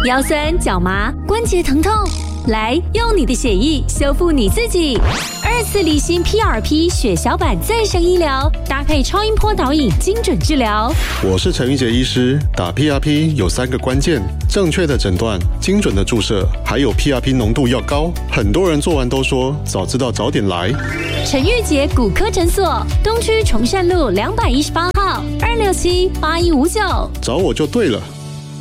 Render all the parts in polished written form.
腰酸脚麻、关节疼痛，来用你的血液修复你自己。2次离心 PRP 血小板再生医疗，搭配超音波导引精准治疗。 我是陈玉杰医师，打 PRP 有3个关键：正确的诊断、精准的注射，还有 PRP 浓度要高。很多人做完都说早知道早点来。 陈玉杰骨科诊所，东区崇善路218号，2678159， 找我就对了。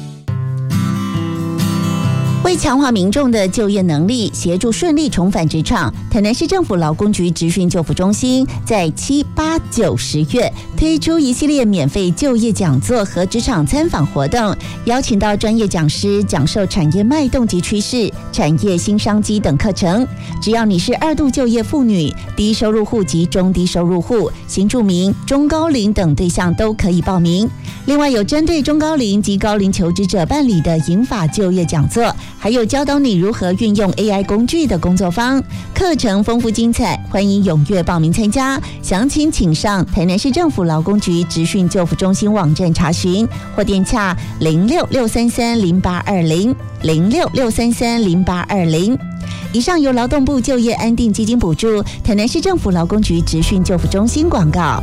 为强化民众的就业能力，协助顺利重返职场，台南市政府劳工局职训就服中心在7、8、9、10月推出一系列免费就业讲座和职场参访活动，邀请到专业讲师讲授产业脉动及趋势、产业新商机等课程。只要你是2度就业妇女、低收入户及中低收入户、新住民、中高龄等对象都可以报名。另外有针对中高龄及高龄求职者办理的银发就业讲座，还有教导你如何运用 AI 工具的工作坊，课程丰富精彩，欢迎踊跃报名参加。详情请上台南市政府劳工局职训就服中心网站查询，或电洽0663308820 0663308820。以上由劳动部就业安定基金补助，台南市政府劳工局职训就服中心广告。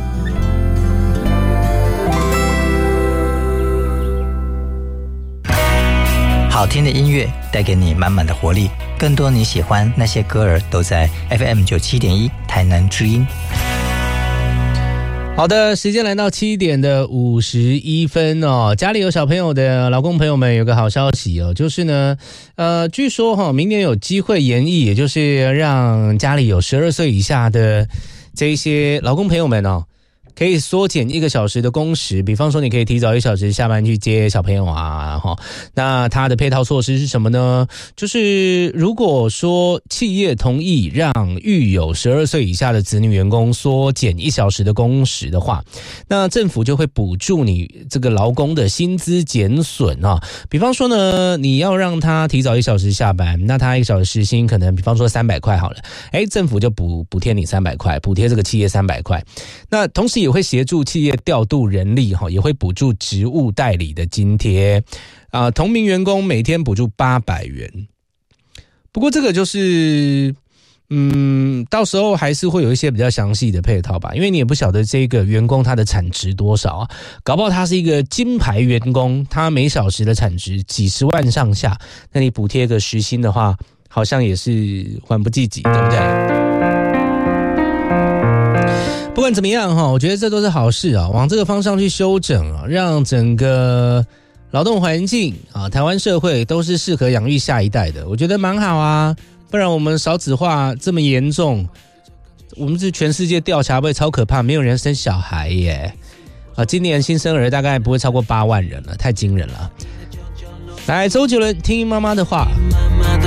好听的音乐带给你满满的活力，更多你喜欢那些歌儿都在 FM 97.1台南之音。 好的，时间来到7点的51分哦。家里有小朋友的劳工朋友们有个好消息哦，就是呢，据说明年有机会研议，也就是让家里有12岁以下的这一些劳工朋友们哦，可以缩减1个小时的工时，比方说你可以提早1小时下班去接小朋友啊，那它的配套措施是什么呢？就是如果说企业同意让育有12岁以下的子女员工缩减1小时的工时的话，那政府就会补助你这个劳工的薪资减损啊。比方说呢，你要让他提早1小时下班，那他1小时时薪可能比方说300块好了，政府就补贴你300块，补贴这个企业300块。那同时也会协助企业调度人力，也会补助职务代理的津贴，同名员工每天补助800元。不过这个就是到时候还是会有一些比较详细的配套吧，因为你也不晓得这个员工他的产值多少啊，搞不好他是一个金牌员工，他每小时的产值几十万上下，那你补贴个时薪的话，好像也是缓不济急，对不对？不管怎么样我觉得这都是好事啊，往这个方向去修整啊，让整个劳动环境啊，台湾社会都是适合养育下一代的，我觉得蛮好啊。不然我们少子化这么严重，我们是全世界调查会超可怕，没有人生小孩耶。今年新生儿大概不会超过8万人了，太惊人了。来，周杰伦听妈妈的话。